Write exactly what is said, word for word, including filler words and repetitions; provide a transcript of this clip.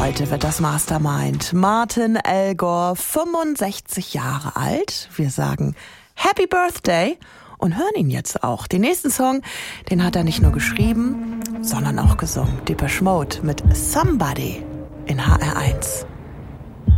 Heute wird das Mastermind. Martin Elgor, fünfundsechzig Jahre alt. Wir sagen Happy Birthday und hören ihn jetzt auch. Den nächsten Song, den hat er nicht nur geschrieben, sondern auch gesungen. Depeche Mode mit Somebody in H R eins.